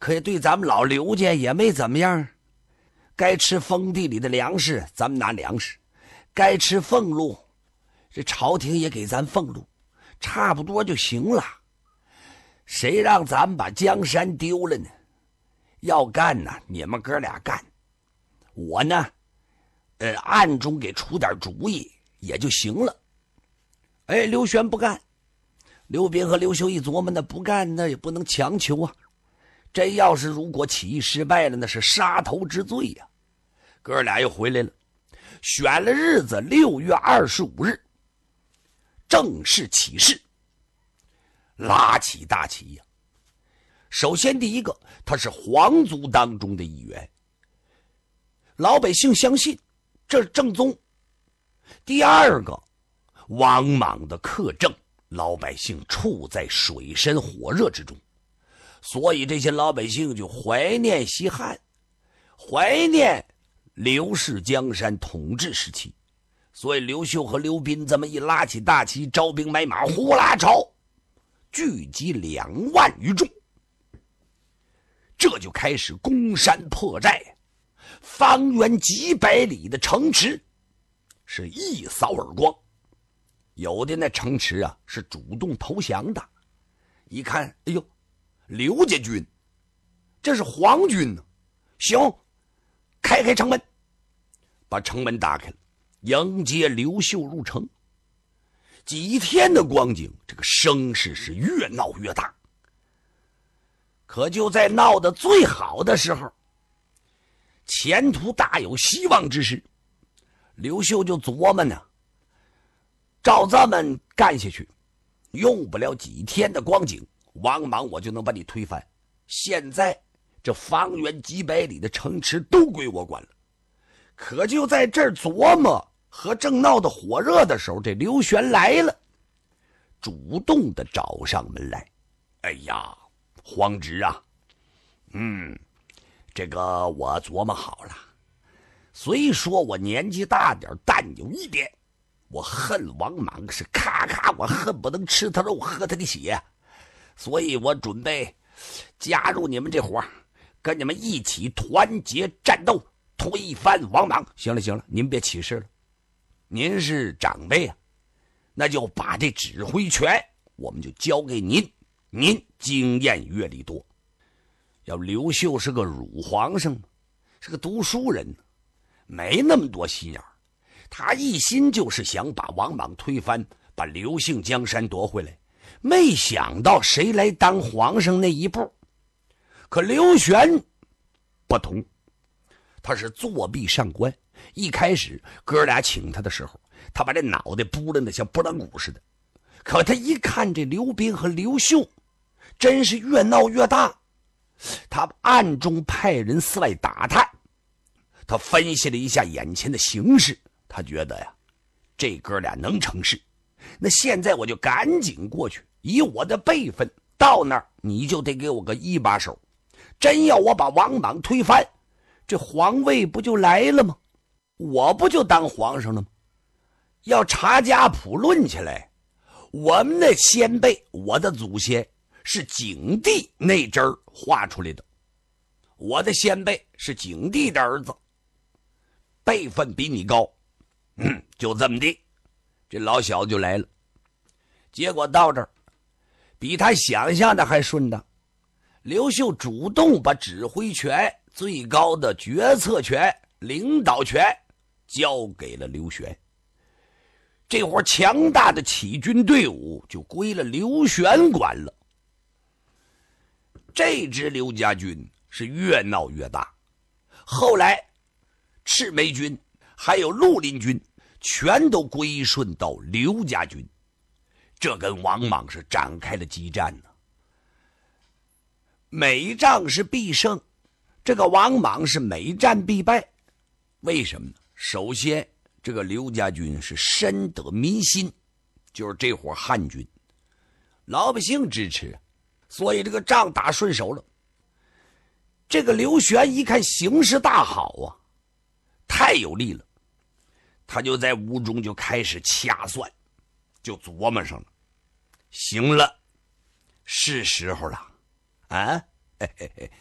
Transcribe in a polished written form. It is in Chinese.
可对咱们老刘家也没怎么样。该吃封地里的粮食，咱们拿粮食；该吃俸禄，这朝廷也给咱俸禄，差不多就行了。谁让咱们把江山丢了呢？要干呢，你们哥俩干。我呢，暗中给出点主意也就行了。哎，刘玄不干。刘斌和刘秀一琢磨，那不干那也不能强求啊。真要是如果起义失败了，那是杀头之罪呀。哥俩又回来了，选了日子6月25日，正式起事，拉起大旗呀。首先第一个，他是皇族当中的一员，老百姓相信这是正宗。第二个，王莽的苛政，老百姓处在水深火热之中，所以这些老百姓就怀念西汉，怀念刘氏江山统治时期。所以刘秀和刘斌这么一拉起大旗，招兵买马，呼啦朝，聚集2万余众，这就开始攻山破寨，方圆几百里的城池是一扫而光。有的那城池啊是主动投降的，一看，哎呦，刘家军，这是皇军呢，行，开城门，把城门打开了，迎接刘秀入城。几天的光景，这个声势是越闹越大。可就在闹得最好的时候，前途大有希望之时，刘秀就琢磨呢，照这么干下去，用不了几天的光景，王莽我就能把你推翻。现在这方圆几百里的城池都归我管了。可就在这儿琢磨和正闹得火热的时候，这刘玄来了，主动的找上门来。哎呀，皇侄啊，这个我琢磨好了，虽说我年纪大点，但有一点，我恨王莽是咔咔，我恨不能吃他肉喝他的血，所以我准备加入你们这伙，跟你们一起团结战斗，推翻王莽。行了行了，您别起事了，您是长辈啊，那就把这指挥权我们就交给您，您经验阅历多。要刘秀是个乳皇上，是个读书人，没那么多心眼儿，他一心就是想把王莽推翻，把刘姓江山夺回来。没想到谁来当皇上那一步。可刘玄不同，他是作壁上观。一开始哥俩请他的时候，他把这脑袋扑棱的像拨浪鼓似的。可他一看这刘斌和刘秀真是越闹越大，他暗中派人四外打探，他分析了一下眼前的形势，他觉得呀，这哥俩能成事。那现在我就赶紧过去，以我的辈分到那儿，你就得给我个一把手。真要我把王莽推翻，这皇位不就来了吗？我不就当皇上了吗？要查家谱论起来，我们的先辈，我的祖先是景帝那阵儿画出来的，我的先辈是景帝的儿子，辈分比你高，就这么的，这老小子就来了。结果到这儿，比他想象的还顺当。刘秀主动把指挥权、最高的决策权、领导权交给了刘玄。这伙强大的起军队伍就归了刘玄管了。这支刘家军是越闹越大，后来赤眉军还有绿林军全都归顺到刘家军，这跟王莽是展开了激战呢。每仗是必胜，这个王莽是每战必败。为什么呢？首先这个刘家军是深得民心，就是这伙汉军老百姓支持，所以这个仗打顺手了。这个刘玄一看形势大好啊，太有利了，他就在屋中就开始掐算，就琢磨上了，行了，是时候了啊，